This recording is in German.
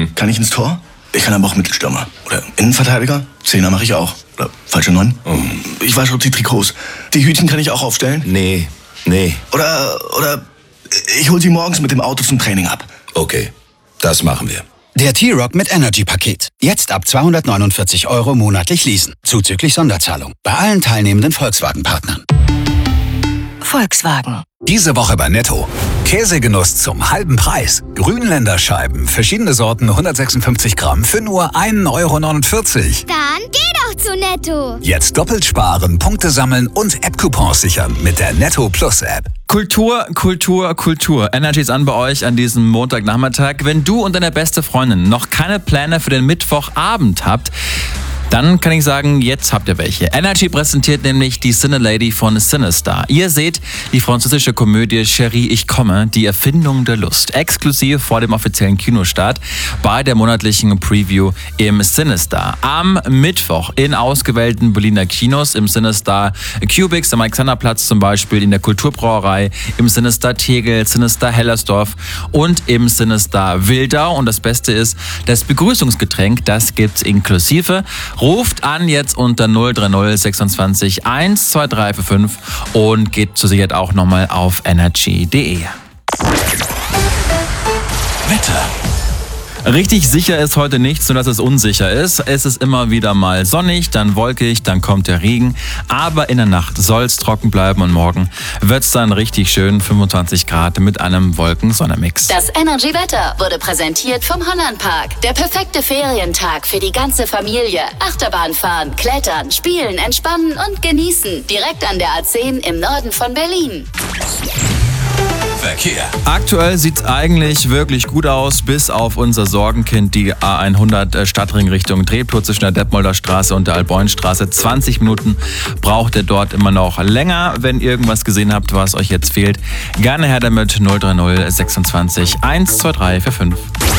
Kann ich ins Tor? Ich kann aber auch Mittelstürmer. Oder Innenverteidiger? Zehner mache ich auch. Oder falsche 9? Ich wasche die Trikots. Die Hütchen kann ich auch aufstellen? Nee. Oder ich hol sie morgens mit dem Auto zum Training ab. Okay, das machen wir. Der T-Rock mit Energy-Paket. Jetzt ab 249 € monatlich leasen. Zuzüglich Sonderzahlung. Bei allen teilnehmenden Volkswagen-Partnern. Volkswagen. Diese Woche bei Netto. Käsegenuss zum halben Preis. Grünländerscheiben, verschiedene Sorten, 156 Gramm für nur 1,49 €. Dann geh doch zu Netto. Jetzt doppelt sparen, Punkte sammeln und App-Coupons sichern mit der Netto Plus App. Kultur. Energy ist an bei euch an diesem Montagnachmittag. Wenn du und deine beste Freundin noch keine Pläne für den Mittwochabend habt, dann kann ich sagen, jetzt habt ihr welche. Energy präsentiert nämlich die Cine-Lady von Cinestar. Ihr seht die französische Komödie Chérie, ich komme, die Erfindung der Lust. Exklusiv vor dem offiziellen Kinostart bei der monatlichen Preview im Cinestar. Am Mittwoch in ausgewählten Berliner Kinos, im Cinestar Cubics am Alexanderplatz zum Beispiel, in der Kulturbrauerei, im Cinestar Tegel, Cinestar Hellersdorf und im Cinestar Wildau. Und das Beste ist, das Begrüßungsgetränk, das gibt's inklusive. Ruft an jetzt unter 030 26 12345 und geht zur Sicherheit auch nochmal auf energy.de. Wetter. Richtig sicher ist heute nichts, nur dass es unsicher ist. Es ist immer wieder mal sonnig, dann wolkig, dann kommt der Regen. Aber in der Nacht soll es trocken bleiben und morgen wird es dann richtig schön 25 Grad mit einem Wolken-Sonne-Mix. Das Energy-Wetter wurde präsentiert vom Hollandpark. Der perfekte Ferientag für die ganze Familie. Achterbahn fahren, klettern, spielen, entspannen und genießen. Direkt an der A10 im Norden von Berlin. Verkehr. Aktuell sieht es eigentlich wirklich gut aus, bis auf unser Sorgenkind, die A100 Stadtring Richtung Treptow zwischen der Detmolder Straße und der Alboinstraße. 20 Minuten braucht ihr dort immer noch länger. Wenn ihr irgendwas gesehen habt, was euch jetzt fehlt, gerne her damit 030 26 12345.